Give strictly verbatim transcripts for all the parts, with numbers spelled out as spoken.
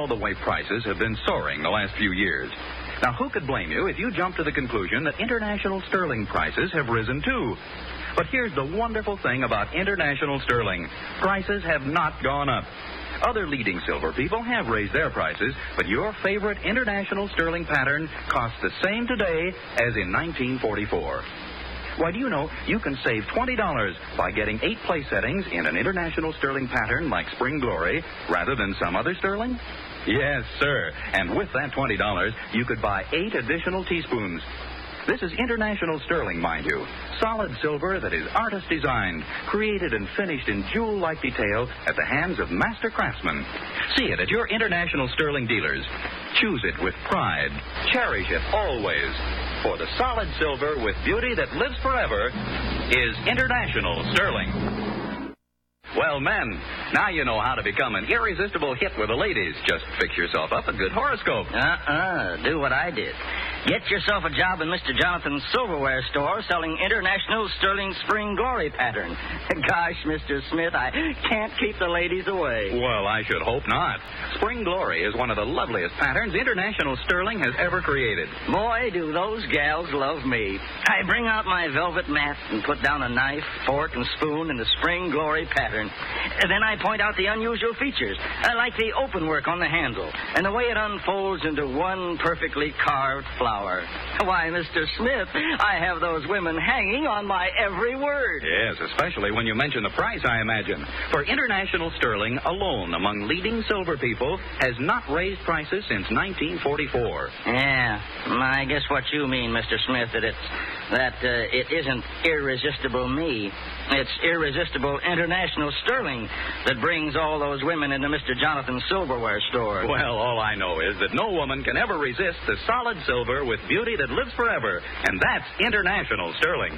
know the way prices have been soaring the last few years. Now, who could blame you if you jump to the conclusion that international sterling prices have risen too? But here's the wonderful thing about international sterling. Prices have not gone up. Other leading silver people have raised their prices, but your favorite international sterling pattern costs the same today as in nineteen forty-four. Why, do you know you can save twenty dollars by getting eight place settings in an international sterling pattern like Spring Glory rather than some other sterling? Yes, sir. And with that twenty dollars, you could buy eight additional teaspoons. This is international sterling, mind you. Solid silver that is artist designed, created and finished in jewel-like detail at the hands of master craftsmen. See it at your international sterling dealers. Choose it with pride. Cherish it always. For the solid silver with beauty that lives forever is international sterling. Well, men, now you know how to become an irresistible hit with the ladies. Just fix yourself up a good horoscope. Uh-uh. Do what I did. Get yourself a job in Mister Jonathan's silverware store selling international sterling spring glory pattern. Gosh, Mister Smith, I can't keep the ladies away. Well, I should hope not. Spring Glory is one of the loveliest patterns international sterling has ever created. Boy, do those gals love me. I bring out my velvet mat and put down a knife, fork, and spoon in the Spring Glory pattern. And then I point out the unusual features. I like the open work on the handle and the way it unfolds into one perfectly carved flower. Why, Mister Smith, I have those women hanging on my every word. Yes, especially when you mention the price, I imagine. For international sterling alone among leading silver people has not raised prices since nineteen forty-four. Yeah, I guess what you mean, Mister Smith, that it's that uh, it isn't irresistible me. It's irresistible international sterling that brings all those women into Mister Jonathan's silverware store. Well, all I know is that no woman can ever resist the solid silver with beauty that lives forever, and that's international sterling.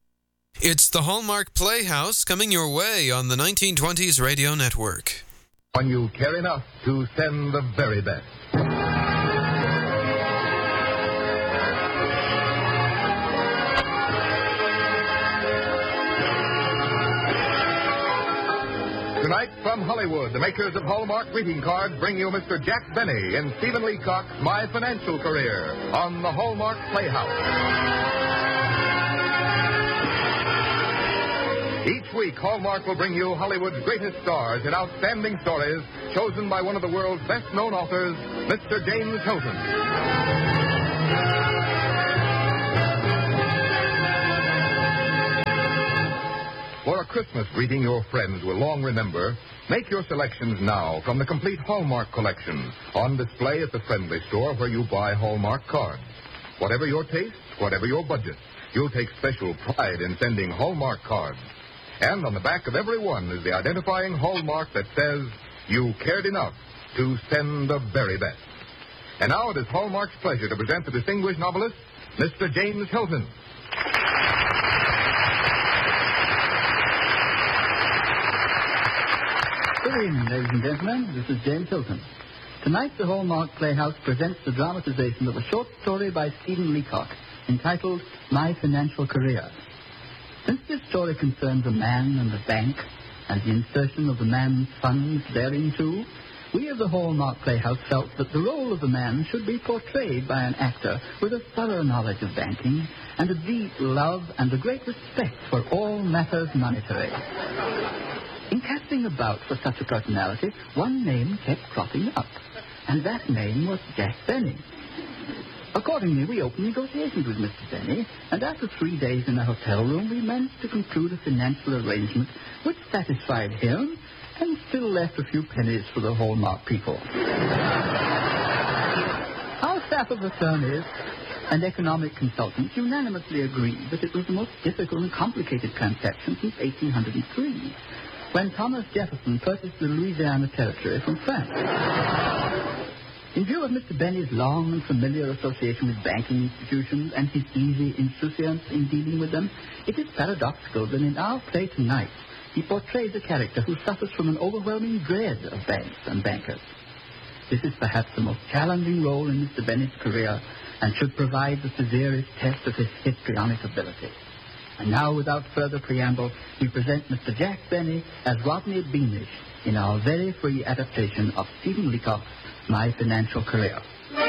It's the Hallmark Playhouse coming your way on the nineteen twenties Radio Network. When you care enough to send the very best. Tonight, from Hollywood, the makers of Hallmark greeting cards bring you Mister Jack Benny in Stephen Leacock's My Financial Career on the Hallmark Playhouse. Each week, Hallmark will bring you Hollywood's greatest stars in outstanding stories chosen by one of the world's best-known authors, Mister James Hilton. For a Christmas greeting your friends will long remember, make your selections now from the complete Hallmark collection on display at the Friendly Store where you buy Hallmark cards. Whatever your taste, whatever your budget, you'll take special pride in sending Hallmark cards. And on the back of every one is the identifying hallmark that says, you cared enough to send the very best. And now it is Hallmark's pleasure to present the distinguished novelist, Mister James Hilton. Good evening, ladies and gentlemen. This is James Hilton. Tonight, the Hallmark Playhouse presents the dramatization of a short story by Stephen Leacock entitled My Financial Career. Since this story concerns a man and a bank and the insertion of the man's funds thereinto, we of the Hallmark Playhouse felt that the role of the man should be portrayed by an actor with a thorough knowledge of banking and a deep love and a great respect for all matters monetary. In casting about for such a personality, one name kept cropping up, and that name was Jack Benny. Accordingly, we opened negotiations with Mister Benny, and after three days in a hotel room, we managed to conclude a financial arrangement which satisfied him and still left a few pennies for the Hallmark people. Our staff of attorneys and economic consultants unanimously agreed that it was the most difficult and complicated transaction since eighteen oh three. When Thomas Jefferson purchased the Louisiana Territory from France. In view of Mister Benny's long and familiar association with banking institutions and his easy insouciance in dealing with them, it is paradoxical that in our play tonight, he portrays a character who suffers from an overwhelming dread of banks and bankers. This is perhaps the most challenging role in Mister Benny's career and should provide the severest test of his histrionic ability. And now, without further preamble, we present Mister Jack Benny as Rodney Beamish in our very free adaptation of Stephen Leacock's My Financial Career.